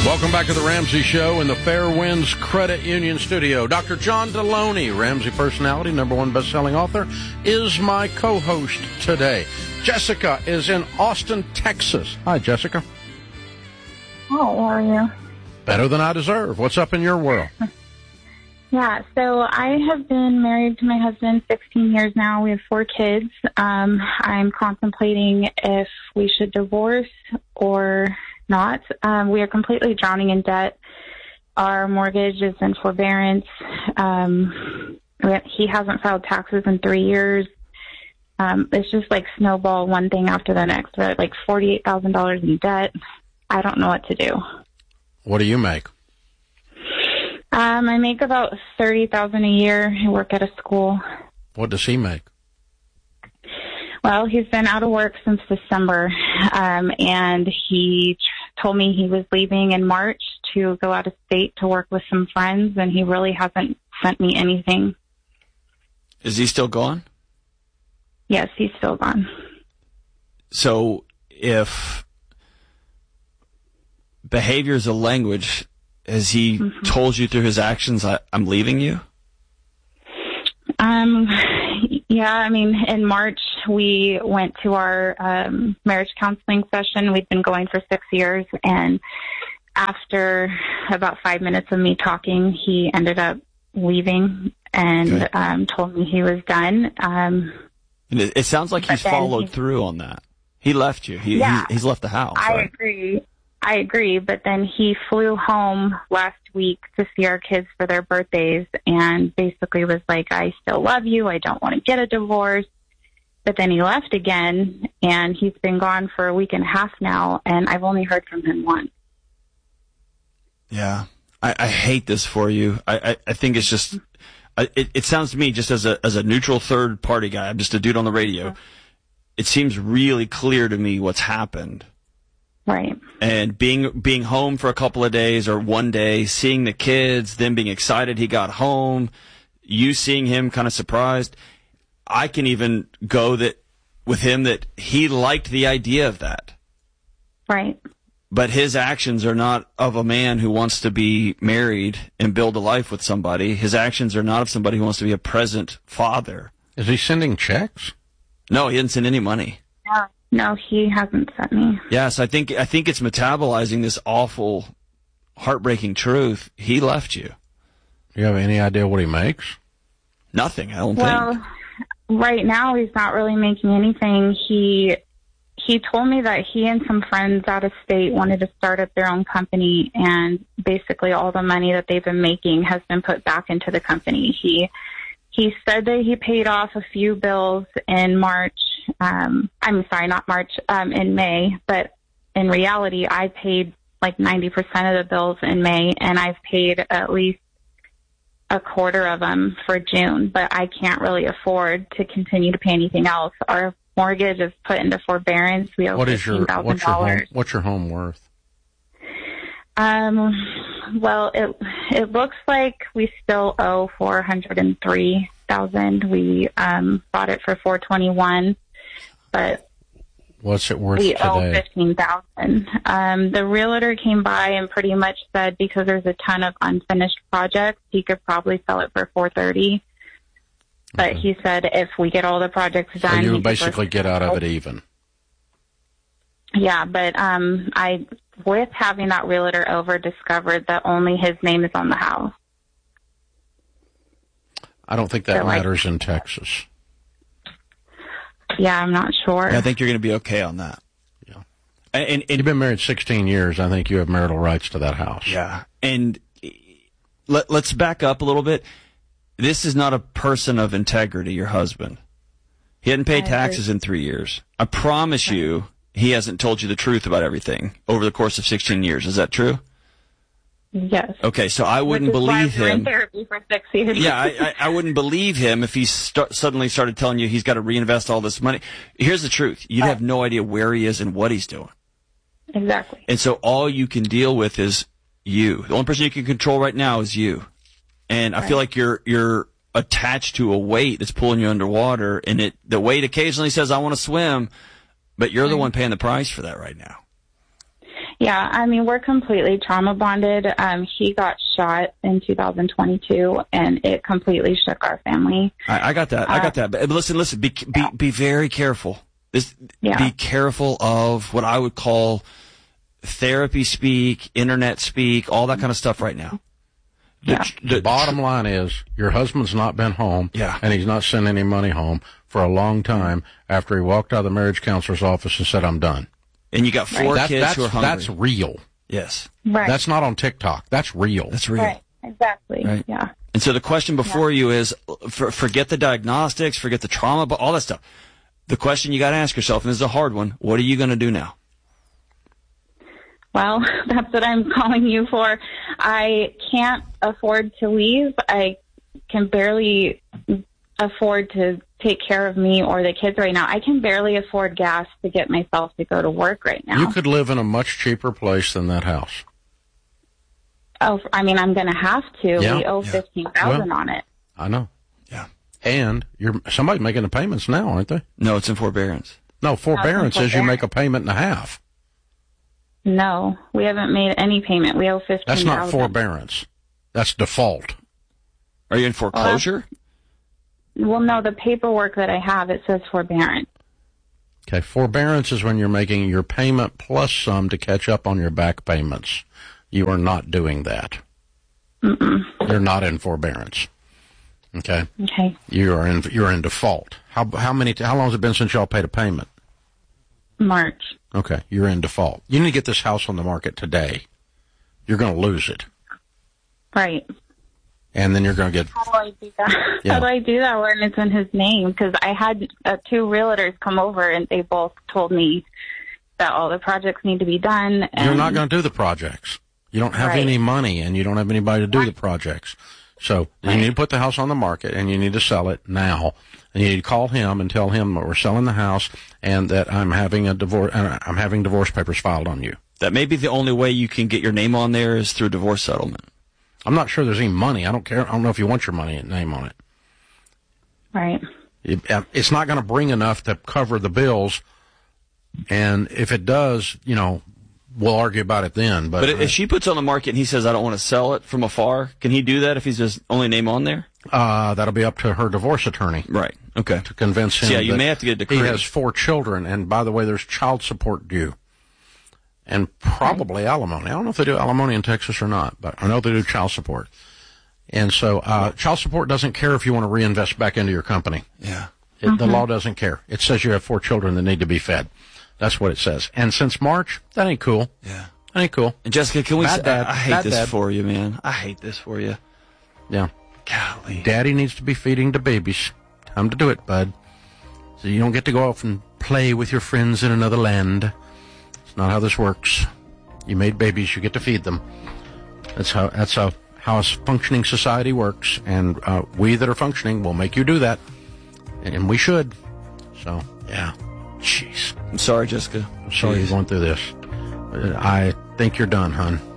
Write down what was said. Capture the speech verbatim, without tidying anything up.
Welcome back to the Ramsey Show in the Fairwinds Credit Union studio. Doctor John Deloney, Ramsey personality, number one best-selling author, is my co-host today. Jessica is in Austin, Texas. Hi, Jessica. Oh, how are you? Better than I deserve. What's up in your world? Yeah, so I have been married to my husband sixteen years now. We have four kids. Um, I'm contemplating if we should divorce or not. Um, we are completely drowning in debt. Our mortgage is in forbearance. Um, he hasn't filed taxes in three years. Um, it's just like snowball one thing after the next. We're at like forty-eight thousand dollars in debt. I don't know what to do. What do you make? Um, I make about thirty thousand dollars a year. I work at a school. What does he make? Well, he's been out of work since December, um, and he told me he was leaving in March to go out of state to work with some friends, and he really hasn't sent me anything. Is he still gone? Yes, he's still gone. So if behavior is a language, has he mm-hmm. told you through his actions, I, I'm leaving you? Um, yeah, I mean, in March, we went to our um, marriage counseling session. We'd been going for six years, and after about five minutes of me talking, he ended up leaving and okay. um, told me he was done. Um, it, it sounds like he's followed he, through on that. He left you. He, yeah, he, he's left the house. I right? agree. I agree, but then he flew home last week to see our kids for their birthdays and basically was like, I still love you. I don't want to get a divorce. But then he left again, and he's been gone for a week and a half now, and I've only heard from him once. Yeah, I, I hate this for you. I, I, I think it's just, it, it sounds to me, just as a as a neutral third-party guy, I'm just a dude on the radio, it seems really clear to me what's happened. Right. And being being home for a couple of days or one day, seeing the kids, then being excited he got home, you seeing him kind of surprised. I can even go that with him that he liked the idea of that. Right. But his actions are not of a man who wants to be married and build a life with somebody. His actions are not of somebody who wants to be a present father. Is he sending checks? No, he didn't send any money. Yeah. No, he hasn't sent me. Yes, I think I think it's metabolizing this awful, heartbreaking truth. He left you. Do you have any idea what he makes? Nothing, I don't well, think. Well, right now he's not really making anything. He he told me that he and some friends out of state wanted to start up their own company, and basically all the money that they've been making has been put back into the company. He He said that he paid off a few bills in March. Um, I'm sorry, not March, um, in May. But in reality, I paid like ninety percent of the bills in May, and I've paid at least a quarter of them for June. But I can't really afford to continue to pay anything else. Our mortgage is put into forbearance. We owe what is your what's your home, what's your home worth? Um, well, it it looks like we still owe four hundred and three thousand. We um bought it for four twenty one, but what's it worth we today? owe fifteen thousand. Um, the realtor came by and pretty much said because there's a ton of unfinished projects, he could probably sell it for four thirty. But okay. He said if we get all the projects done, so you basically get out of it even. Yeah, but um, I, with having that realtor over, discovered that only his name is on the house. I don't think that so matters like, in Texas. Yeah, I'm not sure. I think you're going to be okay on that. Yeah. And, and, and you've been married sixteen years. I think you have marital rights to that house. Yeah. And let, let's back up a little bit. This is not a person of integrity, your husband. He hadn't paid taxes in three years. I promise right. you, he hasn't told you the truth about everything over the course of sixteen years. Is that true? Yes. Okay, so I wouldn't believe him. In therapy for six years. Yeah, I, I, I wouldn't believe him if he st- suddenly started telling you he's got to reinvest all this money. Here's the truth. You'd have no idea where he is and what he's doing. Exactly. And so all you can deal with is you. The only person you can control right now is you. And right. I feel like you're you're attached to a weight that's pulling you underwater, and it the weight occasionally says, I want to swim, but you're right. the one paying the price for that right now. Yeah, I mean, we're completely trauma bonded. Um, he got shot in two thousand twenty-two, and it completely shook our family. I, I got that. I got that. But listen, listen. Be be yeah. be very careful. This. Yeah. Be careful of what I would call therapy speak, internet speak, all that kind of stuff right now. Yeah. The, the bottom line is your husband's not been home, yeah. and he's not sent any money home for a long time after he walked out of the marriage counselor's office and said, I'm done. And you got four right. kids that, who are hungry. That's real. Yes. Right. That's not on TikTok. That's real. That's real. Right. Exactly. Right. Yeah. And so the question before yeah. you is, for, forget the diagnostics, forget the trauma, but all that stuff. The question you got to ask yourself, and this is a hard one, what are you going to do now? Well, that's what I'm calling you for. I can't afford to leave. I can barely afford to take care of me or the kids right now. I can barely afford gas to get myself to go to work right now. You could live in a much cheaper place than that house. Oh, I mean, I'm going to have to. Yeah. We owe yeah. fifteen thousand well, on it. I know. Yeah. And you're somebody's making the payments now, aren't they? No, it's in forbearance. No, forbearance no, says you make a payment and a half. No, we haven't made any payment. We owe fifteen thousand. That's not forbearance. That's default. Are you in foreclosure? Uh, well, no, the paperwork that I have, it says forbearance. Okay, forbearance is when you're making your payment plus some to catch up on your back payments. You are not doing that. Mm-mm. You're not in forbearance. Okay. Okay. You are in. You're in default. How how many? How long has it been since y'all paid a payment? March. Okay, you're in default. You need to get this house on the market today. You're going to lose it. Right. And then you're going to get... How do I do that? Yeah. How do I do that when it's in his name? Because I had uh, two realtors come over, and they both told me that all the projects need to be done. And you're not going to do the projects. You don't have right. any money, and you don't have anybody to do the projects. So you right. need to put the house on the market, and you need to sell it now. And you need to call him and tell him that we're selling the house and that I'm having a divorce. Uh, I'm having divorce papers filed on you. That may be the only way you can get your name on there is through divorce settlement. I'm not sure there's any money. I don't care. I don't know if you want your money name on it. Right. It, it's not going to bring enough to cover the bills. And if it does, you know, we'll argue about it then. But, but uh, if she puts on the market and he says, I don't want to sell it from afar, can he do that if he's just only name on there? Uh, that'll be up to her divorce attorney. Right. Okay. To convince him. So yeah, you that may have to get a decree. He has four children, and by the way, there's child support due. And probably alimony. I don't know if they do alimony in Texas or not, but I know they do child support. And so, uh, child support doesn't care if you want to reinvest back into your company. Yeah. It, mm-hmm. The law doesn't care. It says you have four children that need to be fed. That's what it says. And since March, that ain't cool. Yeah. That ain't cool. And Jessica, can we Bad say, dad. I, I hate Bad this dad. for you, man. I hate this for you. Yeah. Golly. Daddy needs to be feeding the babies. Time to do it, bud. So you don't get to go off and play with your friends in another land. It's not how this works. You made babies, you get to feed them. That's how that's how, how a functioning society works. And uh, we that are functioning will make you do that. And we should. So, yeah. Jeez. I'm sorry, Jessica. I'm sorry Jeez. you're going through this. I think you're done, hon.